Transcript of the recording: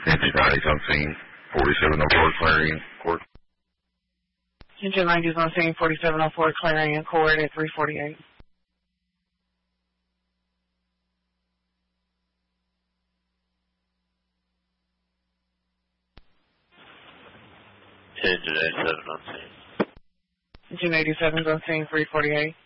Engine 90's on scene, 4704 Clarion Court. Engine 90's on scene, 4704 Clarion Court at 348. Engine 87 on scene. Engine 87's on scene, 348.